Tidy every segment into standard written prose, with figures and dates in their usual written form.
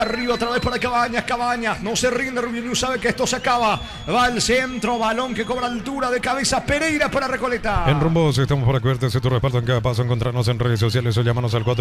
Arriba otra vez para Cabañas, Cabañas, no se rinde, Rubio Ñu sabe que esto se acaba, va al centro, balón que cobra altura de cabeza, Pereira para Recoleta. En Rumbos estamos para cubrirte tu respaldo en cada paso, encontrarnos en redes sociales o llámanos al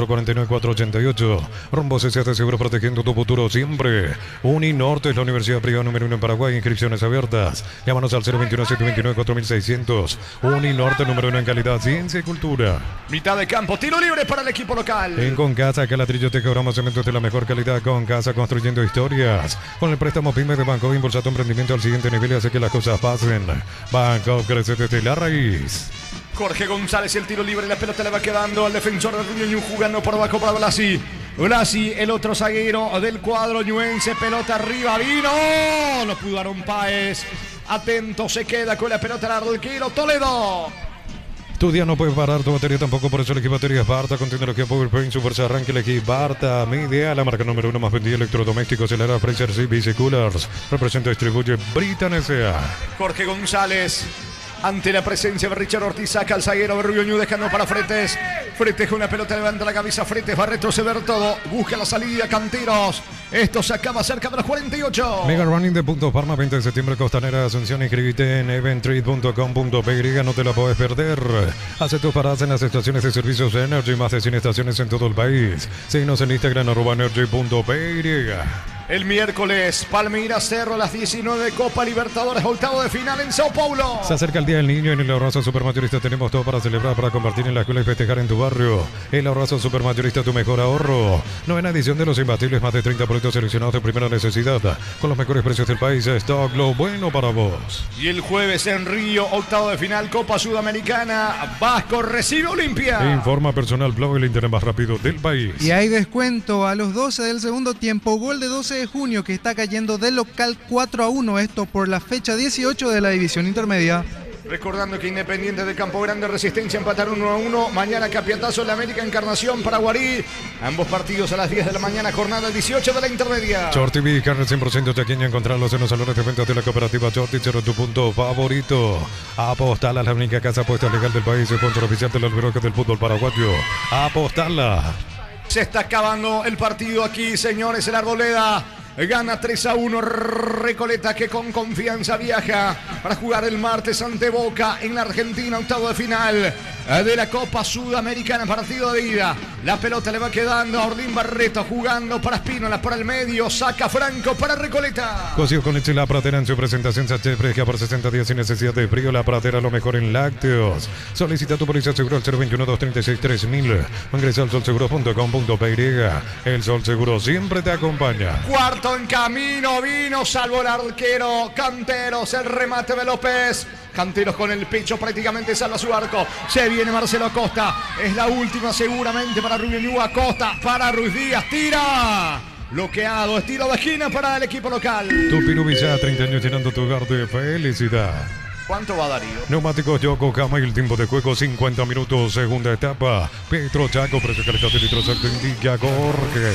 449-488. Rumbos se hace seguro protegiendo tu futuro siempre. Uninorte es la universidad privada número 1 en Paraguay, inscripciones abiertas. Llámanos al 021-729-4600. Uninorte número 1 en calidad, ciencia y cultura. Mitad de campo, tiro libre para el equipo local. En Concasa, Calatrillo, te cobramos cementos de la mejor calidad. Concasa, construyendo historias. Con el préstamo PYME de Banco, impulsa tu emprendimiento al siguiente nivel y hace que las cosas pasen. Banco crece desde la raíz. Jorge González, el tiro libre, la pelota le va quedando al defensor de Rubio Ñu, jugando por abajo para Blasi. Blasi, el otro zaguero del cuadro ñuense, pelota arriba, vino. No pudo Aaron Páez. Atento, se queda con la pelota el arquero Toledo. Tu día no puede parar tu batería tampoco, por eso elegí baterías Barta con tecnología PowerPoint Super se arranque, elegí Barta, mi idea, la marca número 1 más vendida electrodomésticos, el Era Fraser CBC Coolers, representa y distribuye Britan S.A. Jorge González, ante la presencia de Richard Ortiz, saca al zaguero de Rubio Ñu, dejando para Fretes. Fretes con una pelota, levanta la cabeza, Fretes va a retroceder todo, busca la salida, Canteros. Esto se acaba cerca de los 48. Mega Running de Punto Farma, 20 de septiembre, Costanera Asunción. Inscríbete en eventtrade.com.py, no te la puedes perder. Hace tus paradas en las estaciones de servicios de Energy, más de 100 estaciones en todo el país. Síguenos en Instagram, @energy.py. El miércoles, Palmeiras Cerro, a las 19, Copa Libertadores, octavo de final en Sao Paulo. Se acerca el Día del Niño y en el Ahorrazo Supermayorista tenemos todo para celebrar, para compartir en la escuela y festejar en tu barrio. El Ahorrazo Supermayorista, tu mejor ahorro. Novena edición de los imbatibles, más de 30 productos seleccionados de primera necesidad, con los mejores precios del país. Stock, lo bueno para vos. Y el jueves en Río, octavo de final, Copa Sudamericana, Vasco recibe Olimpia. Informa Personal Blog, el internet más rápido del país. Y hay descuento a los 12 del segundo tiempo, gol de 12 de junio que está cayendo del local 4-1, esto por la fecha 18 de la división intermedia. Recordando que Independiente de Campo Grande, Resistencia empataron 1-1. Mañana Capiatazo, la América Encarnación, Paraguarí. Ambos partidos a las 10 de la mañana, jornada 18 de la intermedia. Short TV, carne 100% chaqueña, encontrarlos en los salones de ventas de la cooperativa Short TV, tu punto favorito. Apostala, la única casa apuesta legal del país, sponsor oficial del albergue del fútbol paraguayo. Apostala. Se está acabando el partido aquí, señores. El Arboleda gana 3-1. Recoleta, que con confianza viaja para jugar el martes ante Boca en la Argentina, octavo de final de la Copa Sudamericana, partido de ida. La pelota le va quedando a Ordín Barreto, jugando para Espínola, para el medio, saca Franco para Recoleta. Cocido con leche La Pratera en su presentación, sachet fresca por 60 días sin necesidad de frío. La Pratera, lo mejor en lácteos. Solicita tu póliza seguro al 021-236-3000 o ingresa al solseguro.com.py. El Sol Seguro siempre te acompaña. Cuarto en camino, vino, salvo el arquero Canteros, el remate de López. Canteros con el pecho prácticamente salva su arco. Se viene Marcelo Acosta. Es la última seguramente para Rubio Ñu. Acosta para Ruiz Díaz. Tira. Bloqueado. Estilo de esquina para el equipo local. Tu Pirubisa, 30 años llenando tu hogar de felicidad. ¿Cuánto va Darío? Neumáticos Yokohama y el tiempo de juego 50 minutos, segunda etapa. Petro Chaco, precio calidad de litros alto, indica Jorge.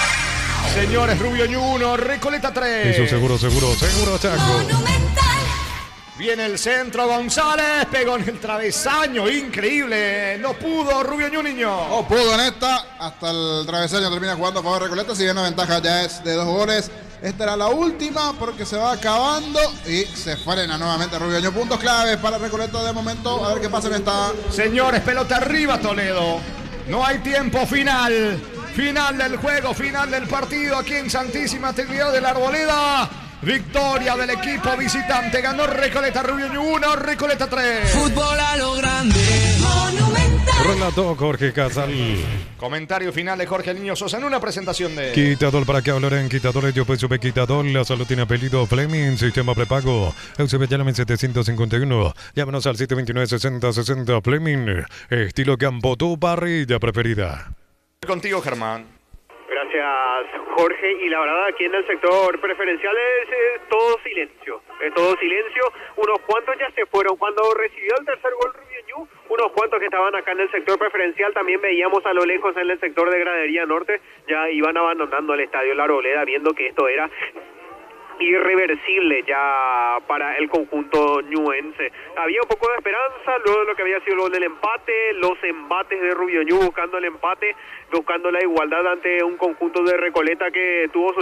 Señores, Rubio Ñu 1, Recoleta 3. Y su seguro Chaco. Viene el centro, González, pegó en el travesaño, increíble. No pudo Rubio Ñu, niño. No pudo en esta, hasta el travesaño termina jugando a favor de Recoleta, si bien la ventaja ya es de 2 goles. Esta era la última porque se va acabando y se frena nuevamente Rubio Ñu. Puntos claves para Recoleta de momento, a ver qué pasa en esta. Señores, pelota arriba Toledo. No hay tiempo, final. Final del juego, final del partido aquí en Santísima Trinidad de la Arboleda. Victoria del equipo visitante. Ganó Recoleta, Rubio Ñu 1, Recoleta 3. Fútbol a lo grande. Monumental. Relató Jorge Casal. Comentario final de Jorge Niño Sosa en una presentación de Quitador, para que hablar en Quitadores, yo pues Quitador, la salud tiene apellido Fleming, sistema prepago, UCB llame 751, llámanos al 729-6060 Fleming, estilo campo, tu parrilla preferida. Contigo, Germán. Gracias, Jorge. Y la verdad, aquí en el sector preferencial es todo silencio. Es todo silencio. Unos cuantos ya se fueron. Cuando recibió el tercer gol Rubio Ñu, unos cuantos que estaban acá en el sector preferencial, también veíamos a lo lejos en el sector de Gradería Norte, ya iban abandonando el estadio La Arboleda, viendo que esto era irreversible ya para el conjunto ñuense. Había un poco de esperanza luego de lo que había sido lo del empate, los embates de Rubio Ñu buscando el empate, buscando la igualdad ante un conjunto de Recoleta que tuvo su